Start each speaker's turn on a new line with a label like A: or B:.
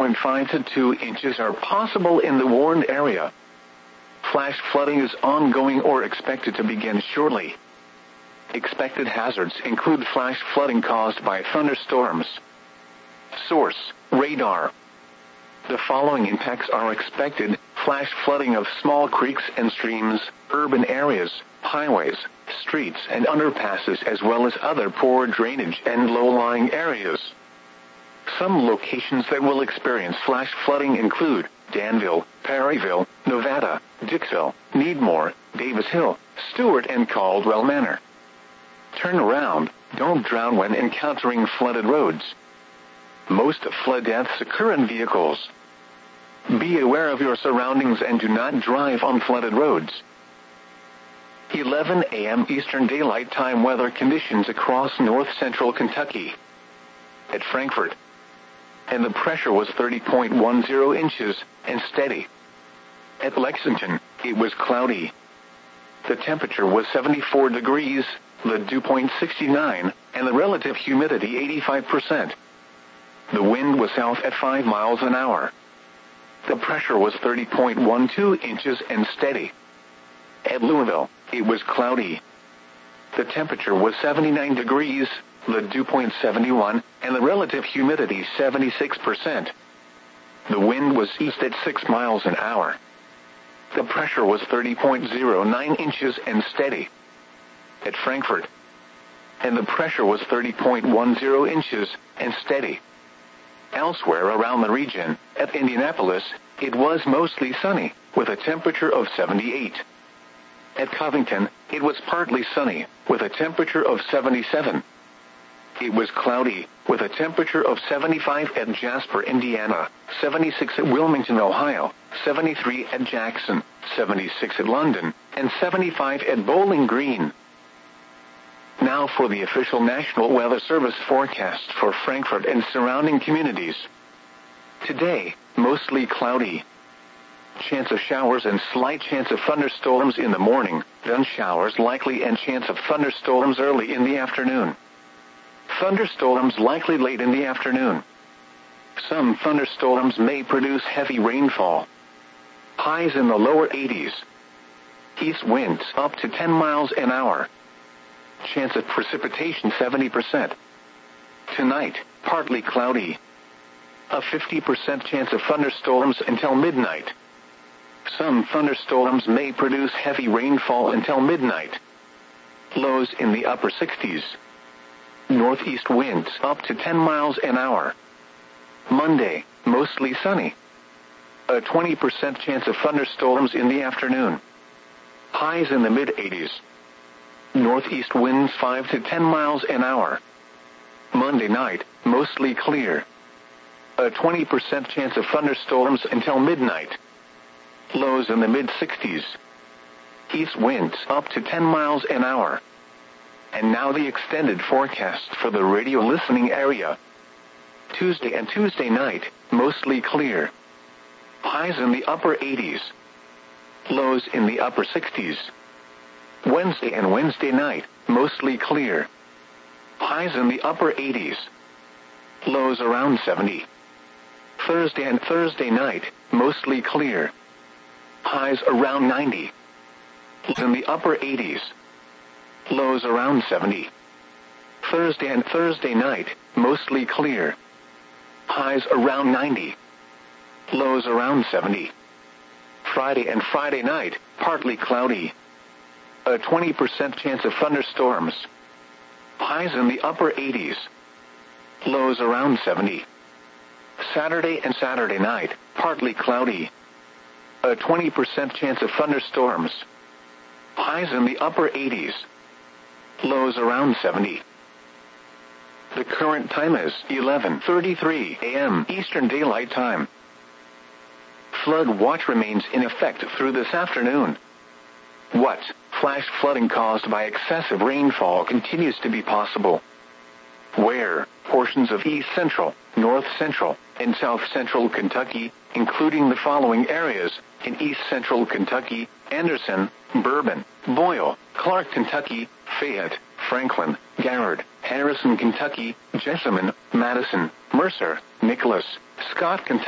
A: 1.5 to 2 inches are possible in the warned area. Flash flooding is ongoing or expected to begin shortly. Expected hazards include flash flooding caused by thunderstorms. Source: radar. The following impacts are expected: flash flooding of small creeks and streams, urban areas, highways, streets and underpasses, as well as other poor drainage and low-lying areas. Some locations that will experience flash flooding include Danville, Perryville, Nevada, Dixville, Needmore, Davis Hill, Stewart and Caldwell Manor. Turn around, don't drown when encountering flooded roads. Most flood deaths occur in vehicles. Be aware of your surroundings and do not drive on flooded roads. 11 a.m. Eastern Daylight Time weather conditions across north-central Kentucky. At Frankfort, and the pressure was 30.10 inches and steady. At Lexington, it was cloudy. The temperature was 74 degrees, the dew point 69, and the relative humidity 85%. The wind was south at 5 miles an hour. The pressure was 30.12 inches and steady. At Louisville, it was cloudy. The temperature was 79 degrees, the dew point 71, and the relative humidity 76%. The wind was east at 6 miles an hour. The pressure was 30.09 inches and steady. At Frankfort, and the pressure was 30.10 inches and steady. Elsewhere around the region, at Indianapolis, it was mostly sunny, with a temperature of 78. At Covington, it was partly sunny, with a temperature of 77. It was cloudy, with a temperature of 75 at Jasper, Indiana, 76 at Wilmington, Ohio, 73 at Jackson, 76 at London, and 75 at Bowling Green. Now for the official National Weather Service forecast for Frankfort and surrounding communities. Today, mostly cloudy. Chance of showers and slight chance of thunderstorms in the morning, then showers likely and chance of thunderstorms early in the afternoon. Thunderstorms likely late in the afternoon. Some thunderstorms may produce heavy rainfall. Highs in the lower 80s. East winds up to 10 miles an hour. Chance of precipitation 70%. Tonight, partly cloudy. A 50% chance of thunderstorms until midnight. Some thunderstorms may produce heavy rainfall until midnight. Lows in the upper 60s. Northeast winds up to 10 miles an hour. Monday, mostly sunny. A 20% chance of thunderstorms in the afternoon. Highs in the mid-80s. Northeast winds 5 to 10 miles an hour. Monday night, mostly clear. A 20% chance of thunderstorms until midnight. Lows in the mid-60s. East winds up to 10 miles an hour. And now the extended forecast for the radio listening area. Tuesday and Tuesday night, mostly clear. Highs in the upper 80s. Lows in the upper 60s. Wednesday and Wednesday night, mostly clear. Highs in the upper 80s. Lows around 70. Thursday and Thursday night, mostly clear. Highs around 90. Lows in the upper 80s. Lows around 70. Thursday and Thursday night, mostly clear. Highs around 90. Lows around 70. Friday and Friday night, partly cloudy. A 20% chance of thunderstorms. Highs in the upper 80s. Lows around 70. Saturday and Saturday night, partly cloudy. A 20% chance of thunderstorms. Highs in the upper 80s. Lows around 70. The current time is 11:33 a.m. Eastern Daylight Time. Flood watch remains in effect through this afternoon. What? Flash flooding caused by excessive rainfall continues to be possible. Where? Portions of East Central, North Central, and South Central Kentucky, including the following areas: in East Central Kentucky, Anderson, Bourbon, Boyle, Clark, Kentucky, Fayette, Franklin, Garrard, Harrison, Kentucky, Jessamine, Madison, Mercer, Nicholas, Scott, Kentucky.